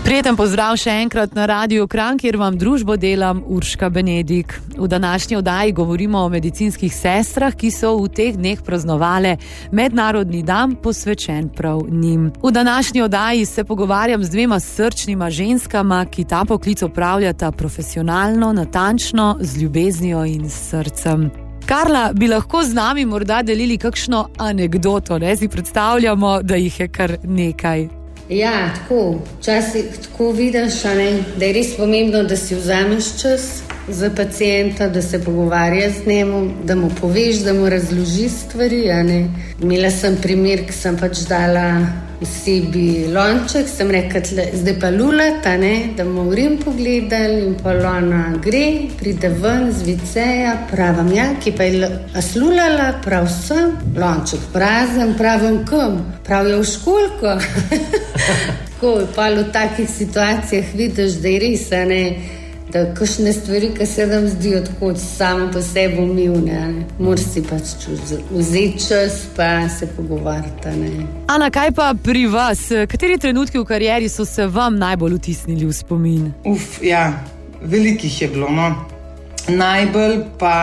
Prijeten pozdrav še enkrat na Radiu Kranj, kjer vam družbo delam Urška Benedik. V današnji oddaji govorimo o medicinskih sestrah, ki so v teh dneh praznovale mednarodni dan posvečen prav njim. V današnji oddaji se pogovarjam z dvema srčnima ženskama, ki ta poklic opravljata profesionalno, natančno, z ljubeznijo in srcem. Karla, bi lahko z nami morda delili kakšno anekdoto, ne? Si predstavljamo, da jih je kar nekaj. Ja, tako. Včasih tako vidiš, da je res pomembno, da si vzameš čas za pacienta, da se pogovarja z njim, da mu poveš, da mu razložiš stvari. Imela sem primer, ki sem pač dala osebi lonček, sem rekla, zdaj pa lulata, da bomo urin pogledali in pa ona gre, pride ven z viceja, pravim, ja, ki pa je slulala, prav sem, lonček prazen, pravim, kam? Prav je v školko. Tako, pa v takih situacijah vidiš, da je res, da kakšne stvari, ki se nam zdijo tako samo po sebi umivne, moraš si pač vzeti čas pa se pogovarjati. Ana, kaj pa pri vas? Kateri trenutki v karieri so se vam najbolj vtisnili v spomin? Velikih je bilo, no. Najbolj pa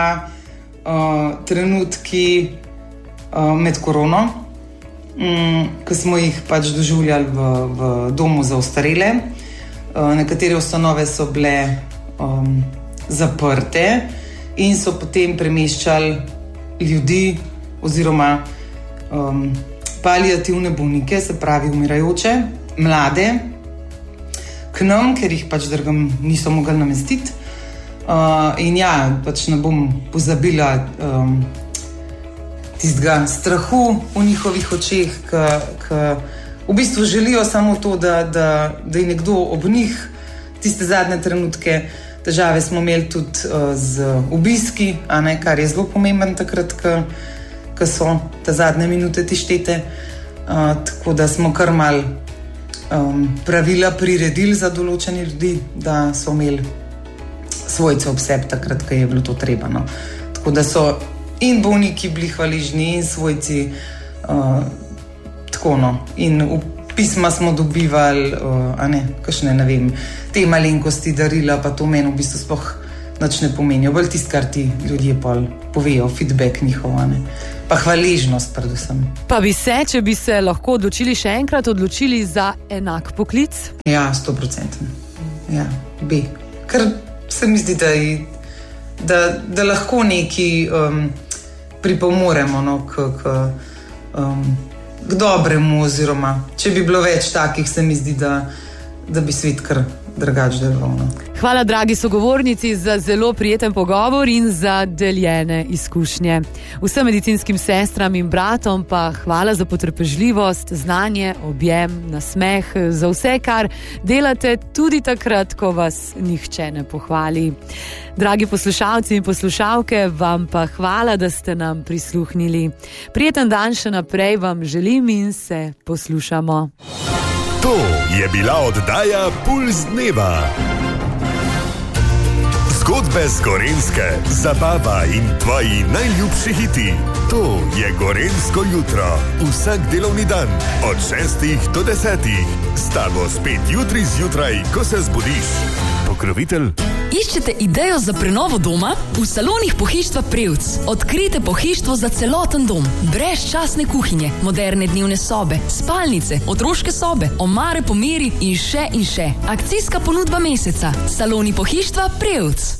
trenutki med korono, ko smo jih pač doživljali v domu za ostarele. Nekatere ustanove so bile zaprte in so potem premeščali ljudi oziroma paliativne bolnike, se pravi umirajoče, mlade, k nam, ker jih pač drugam niso mogli namestiti. In ja, pač ne bom pozabila tistega strahu v njihovih očeh, ki v bistvu želijo samo to, da je nekdo ob njih. Tiste zadnje trenutke težave smo imeli tudi z obiski, kar je zelo pomemben takrat, ko so te zadnje minute tištete. Tako da smo kar mal pravila priredili za določene ljudi, da so imeli svojce ob sebi takrat, ko je bilo to treba. No. Tako da so in bolniki bili hvaležni in svojci tako, no. In v pisma smo dobivali, kakšne, ne vem, te malenkosti darila, pa to meni v bistvu sploh nič ne pomenijo. Bolj tisto, kar ti ljudje povejo, feedback njihov, pa hvaležnost predvsem. Pa bi se, če bi se lahko še enkrat odločili za enak poklic? Ja, 100%. Ja, bi. Ker se mi zdi, da lahko neki pripomoremo, no, k dobremu, oziroma če bi bilo več takih, se mi zdi, da bi svet kar drugače deloval. Hvala, dragi sogovornici, za zelo prijeten pogovor in za deljene izkušnje. Vsem medicinskim sestram in bratom pa hvala za potrpežljivost, znanje, objem, nasmeh, za vse, kar delate tudi takrat, ko vas nihče ne pohvali. Dragi poslušalci in poslušalke, vam pa hvala, da ste nam prisluhnili. Prijeten dan še naprej vam želim in se poslušamo. To je bila oddaja Puls dneva. Zgodbe z Gorenjske, zabava in tvoji najljubši hiti. To je Gorenjsko jutro. Vsak delovni dan od 6 do 10. S tabo spet jutri zjutraj, ko se zbudiš. Pokrovitelj. Iščete idejo za prenovo doma? V salonih pohištva Prevc. Odkrijte pohištvo za celoten dom. Brezčasne kuhinje, moderne dnevne sobe, spalnice, otroške sobe, omare po meri in še in še. Akcijska ponudba meseca. Saloni pohištva Prevc.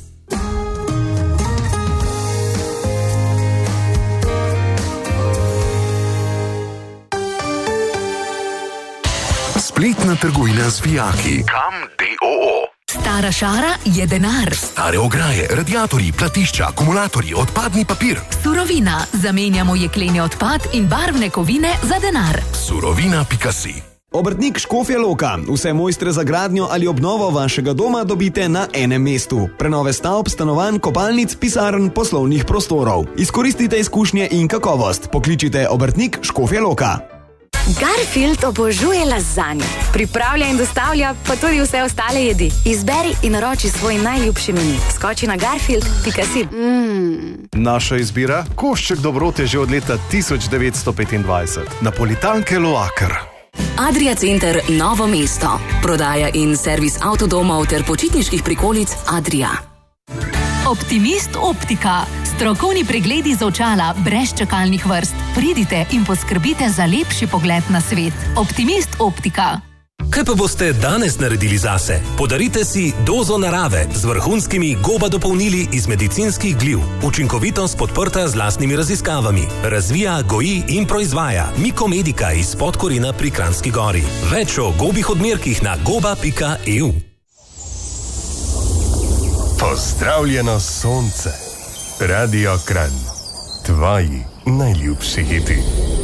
Spletna trgovina z vijaki. Kam d.o.o. Stara šara je denar. Stare ograje, radiatorji, platišča, akumulatorji, odpadni papir. Surovina. Zamenjamo jekleni odpad in barvne kovine za denar. Surovina.si. Obrtnik Škofja Loka. Vse mojstre za gradnjo ali obnovo vašega doma dobite na enem mestu. Prenove stavb, stanovanj, kopalnic, pisarn, poslovnih prostorov. Izkoristite izkušnje in kakovost. Pokličite Obrtnik Škofja Loka. Garfield obožuje lazanjo. Pripravlja in dostavlja pa tudi vse ostale jedi. Izberi in naroči svoj najljubši meni. Skoči na garfield.si. Naša izbira? Košček dobrote že od leta 1925. Napolitanke Loaker. Adria Center Novo mesto. Prodaja in servis avtodomov ter počitniških prikolic Adria. Optimist Optika. Strokovni pregledi z očala brez čakalnih vrst. Pridite in poskrbite za lepši pogled na svet. Optimist Optika. Kaj pa boste danes naredili zase? Podarite si dozo narave z vrhunskimi GOBA dopolnili iz medicinskih gliv. Učinkovitost podprta z lastnimi raziskavami. Razvija, goji in proizvaja Mikomedika iz Podkorina pri Kranjski Gori. Več o gobih odmerkih na goba.eu. Pozdravljeno sonce. Radio Kranj. Tvoji najljubši hiti.